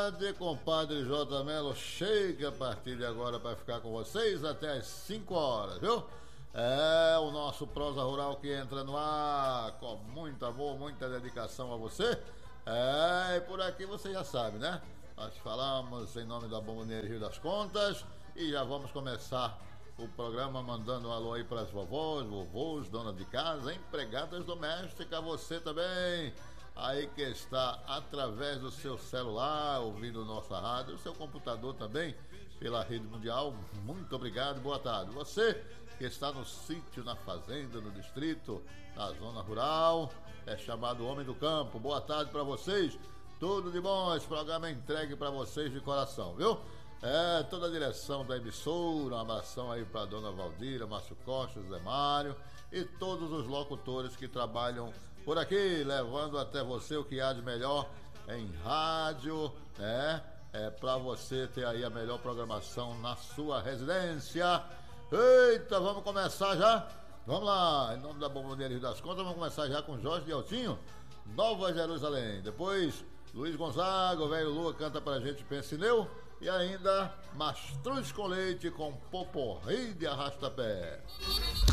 compadre J. Melo, chega a partir de agora para ficar com vocês até as 5 horas, viu? É o nosso Prosa Rural que entra no ar com muito amor, muita dedicação a você. E por aqui você já sabe, né? Nós falamos em nome da Bomboneira Rio das Contas e já vamos começar o programa mandando um alô aí para as vovós, vovôs, dona de casa, empregadas domésticas, você também aí que está através do seu celular ouvindo nossa rádio, o seu computador também pela rede mundial. Muito obrigado, boa tarde. Você que está no sítio, na fazenda, no distrito, na zona rural, é chamado Homem do Campo. Boa tarde para vocês. Tudo de bom, esse programa é entregue para vocês de coração, viu? Toda a direção da emissora, um abração aí para dona Valdira, Márcio Costa, Zé Mário e todos os locutores que trabalham por aqui, levando até você o que há de melhor em rádio, né? Para você ter aí a melhor programação na sua residência. Eita, vamos começar já? Vamos lá, em nome da Bomboneira Rio das Contas, vamos começar já com Jorge de Altinho, Nova Jerusalém. Depois, Luiz Gonzaga, o velho Lua canta pra gente Pensineu. E ainda Mastruz com leite com poporri de arrasta-pé.